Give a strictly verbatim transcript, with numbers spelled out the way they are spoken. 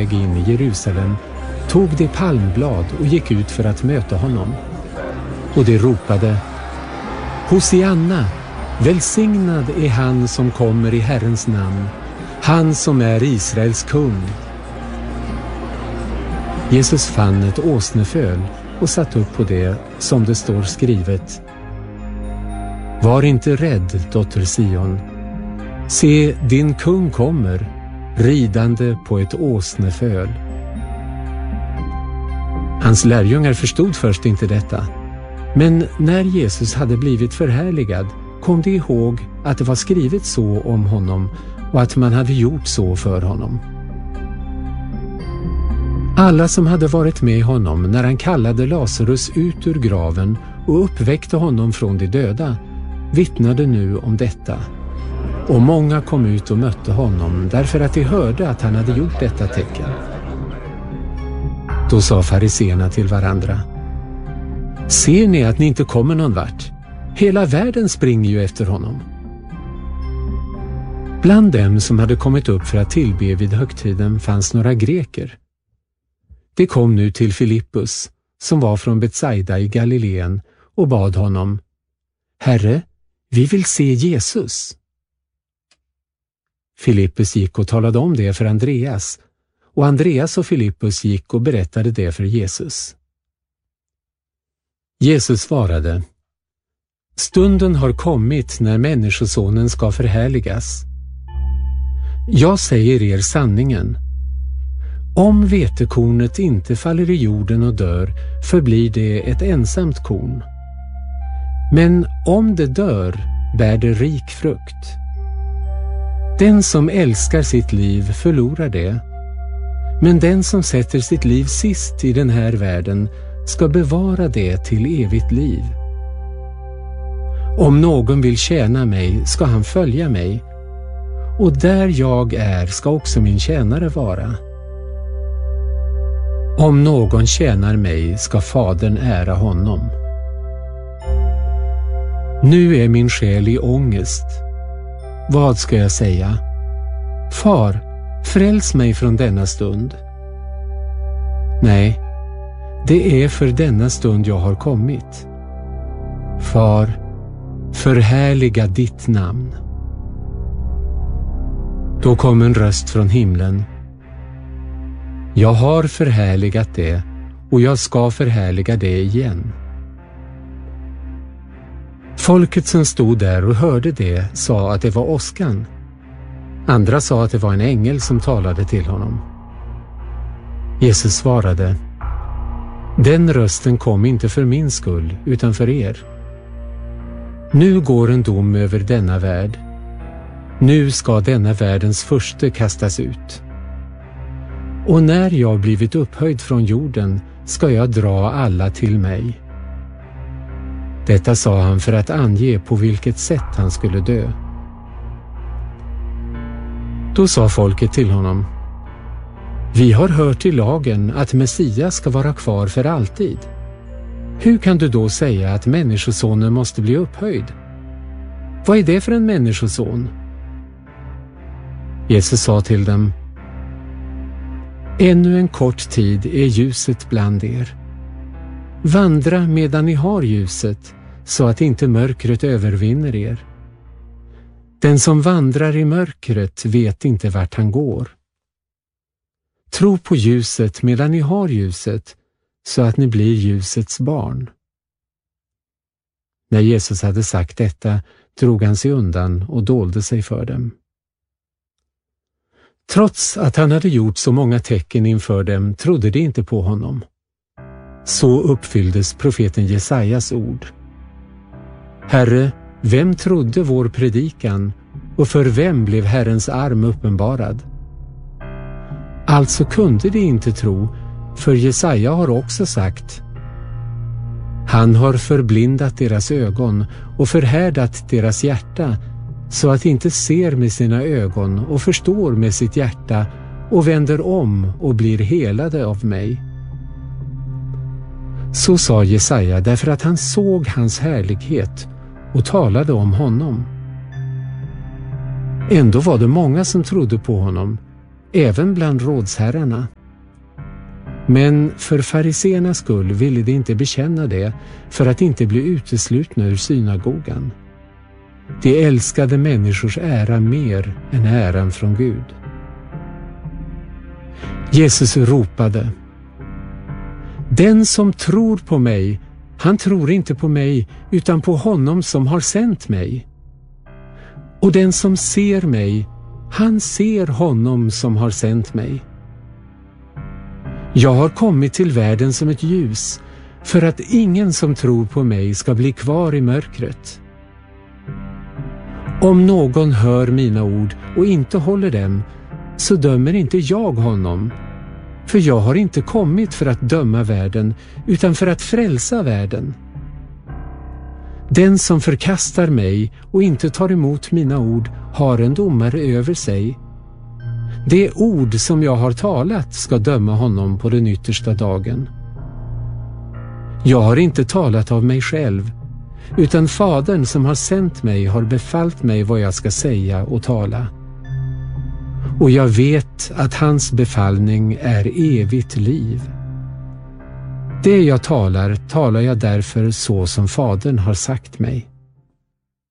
väg in i Jerusalem tog de palmblad och gick ut för att möta honom. Och de ropade: Hosianna, välsignad är han som kommer i Herrens namn, han som är Israels kung. Jesus fann ett åsneföl och satt upp på det, som det står skrivet: Var inte rädd, dotter Sion. Se, din kung kommer, ridande på ett åsneföl. Hans lärjungar förstod först inte detta, men när Jesus hade blivit förhärligad kom de ihåg att det var skrivet så om honom och att man hade gjort så för honom. Alla som hade varit med honom när han kallade Lazarus ut ur graven och uppväckte honom från de döda vittnade nu om detta. Och många kom ut och mötte honom därför att de hörde att han hade gjort detta tecken. Då sa fariséerna till varandra: Ser ni att ni inte kommer någon vart? Hela världen springer ju efter honom. Bland dem som hade kommit upp för att tillbe vid högtiden fanns några greker. De kom nu till Filippus, som var från Betsaida i Galileen, och bad honom: Herre, vi vill se Jesus. Filippus gick och talade om det för Andreas, och Andreas och Filippus gick och berättade det för Jesus. Jesus svarade: Stunden har kommit när Människosonen ska förhärligas. Jag säger er sanningen. Om vetekornet inte faller i jorden och dör, förblir det ett ensamt korn. Men om det dör, bär det rik frukt. Den som älskar sitt liv förlorar det, men den som sätter sitt liv sist i den här världen ska bevara det till evigt liv. Om någon vill tjäna mig ska han följa mig, och där jag är ska också min tjänare vara. Om någon tjänar mig ska Fadern ära honom. Nu är min själ i ångest. Vad ska jag säga? Far, fräls mig från denna stund. Nej, det är för denna stund jag har kommit. Far, förhärliga ditt namn. Då kom en röst från himlen. Jag har förhärligat det, och jag ska förhärliga det igen. Folket som stod där och hörde det sa att det var åskan. Andra sa att det var en ängel som talade till honom. Jesus svarade: Den rösten kom inte för min skull, utan för er. Nu går en dom över denna värld. Nu ska denna världens furste kastas ut. Och när jag blivit upphöjd från jorden ska jag dra alla till mig. Detta sa han för att ange på vilket sätt han skulle dö. Då sa folket till honom: Vi har hört i lagen att Messias ska vara kvar för alltid. Hur kan du då säga att människosonen måste bli upphöjd? Vad är det för en människoson? Jesus sa till dem: Ännu en kort tid är ljuset bland er. Vandra medan ni har ljuset, så att inte mörkret övervinner er. Den som vandrar i mörkret vet inte vart han går. Tro på ljuset medan ni har ljuset, så att ni blir ljusets barn. När Jesus hade sagt detta drog han sig undan och dolde sig för dem. Trots att han hade gjort så många tecken inför dem trodde de inte på honom. Så uppfylldes profeten Jesajas ord. Herre, vem trodde vår predikan, och för vem blev Herrens arm uppenbarad? Alltså kunde de inte tro, för Jesaja har också sagt: Han har förblindat deras ögon och förhärdat deras hjärta, så att de inte ser med sina ögon och förstår med sitt hjärta och vänder om och blir helade av mig. Så sa Jesaja därför att han såg hans härlighet och talade om honom. Ändå var det många som trodde på honom, även bland rådsherrarna. Men för fariseernas skull ville de inte bekänna det för att inte bli uteslutna ur synagogan. De älskade människors ära mer än äran från Gud. Jesus ropade: Den som tror på mig, han tror inte på mig utan på honom som har sänt mig. Och den som ser mig, han ser honom som har sänt mig. Jag har kommit till världen som ett ljus, för att ingen som tror på mig ska bli kvar i mörkret. Om någon hör mina ord och inte håller dem, så dömer inte jag honom. För jag har inte kommit för att döma världen, utan för att frälsa världen. Den som förkastar mig och inte tar emot mina ord har en domare över sig. Det ord som jag har talat ska döma honom på den yttersta dagen. Jag har inte talat av mig själv, utan Fadern som har sänt mig har befallt mig vad jag ska säga och tala. Och jag vet att hans befallning är evigt liv. Det jag talar, talar jag därför så som Fadern har sagt mig.